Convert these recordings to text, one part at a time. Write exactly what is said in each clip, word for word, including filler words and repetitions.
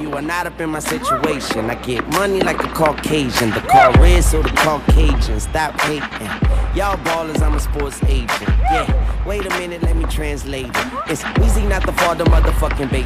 you are not up in my situation. I get money like a Caucasian. The car red, so the Caucasian. Stop hating. Y'all ballers, I'm a sports agent. Yeah, wait a minute, let me translate it. It's Weezy, not the father, motherfucking baby.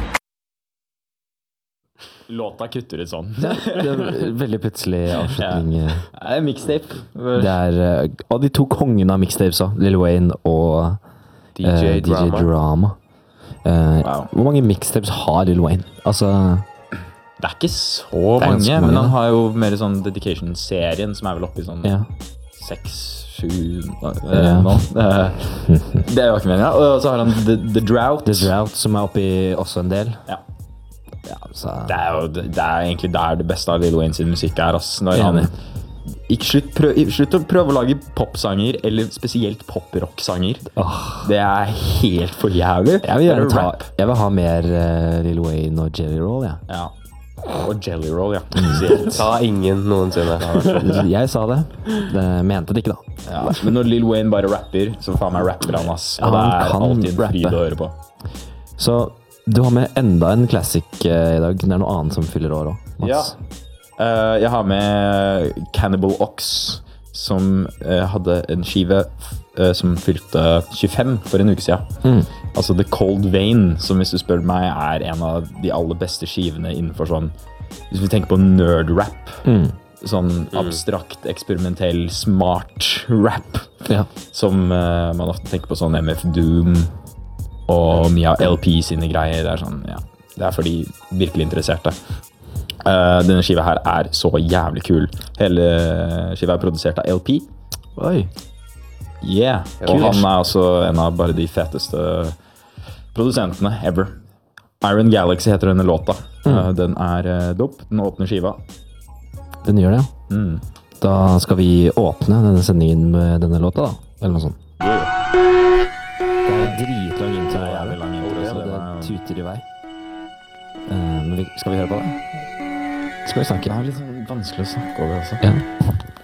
Låta kutter ut sånn. det, det er veldig plutselig avslutning. Ja. Det er mixtape. Det er av de to kongene av mixtapes, Lil Wayne og D J eh, Drama. D J Drama. Eh, Wow. Hvor mange mixtapes har Lil Wayne? Altså, Det er ikke så Det er mange, ganske mange, men han da. har jo mer sånn Dedication-serien, som er vel oppe i sånn ja. seks, sju eh, Ja. nå. Eh, Det er jo ikke meningen. Og så har han The, The Drought. The Drought, som er oppi også en del. Ja. Ja, så, Det er jo det er egentlig der det beste av Lil Wayne sin musikk er, ass. Når han, Enig. ikke slutt, prøv, slutt å prøve å lage popsanger, eller spesielt pop-rock-sanger. Det er helt for jævlig. jeg, vil gjerne Eller ta, rap. jeg vil ha mer uh, Lil Wayne og Jelly Roll, ja. Ja. Og Jelly Roll, ja. Spesielt. Sa ingen noensinne. Jeg sa det. Det mente det ikke, da. Ja. Men når Lil Wayne bare rapper, så faen meg rapper han, ass. Og Ja, det han er kan alltid en fryd rappe. å høre på. Så du har med enda en classic uh, i dag. Det er noe annet som fyller år også, Mats. Ja. Uh, jeg har med Cannibal Ox, som uh, hadde en skive uh, som fylte tjuefem for en uke siden. Mm. Altså The Cold Vein, som hvis du spør meg er en av de aller beste skivene innenfor sånn, hvis vi tenker på nerd-rap, Mm. sånn abstrakt, eksperimentell, smart rap, Ja. som uh, man ofte tenker på sånn M F Doom og mye av L P sine greier. Det er sånn, ja, det er for de virkelig interesserte. Uh, denne skiva her er så jævlig kul. Hele skiva er produsert av L P. Oi. Yeah. Og han er også en av bare de feteste produsentene ever. Iron Galaxy heter denne låta. Uh, den er uh, dope. Den åpner skiva. Den gjør det, ja. Mm. Da skal vi åpne denne sendingen med denne låta, da. Eller noe sånt. Det er dritlang intro. Det er jævlig lang intro, så så det det er- tuter i vei. Eh, men vi, skal vi høre på det? Skal vi snakke? Det er litt sånn vanskelig å snakke over også. Ja.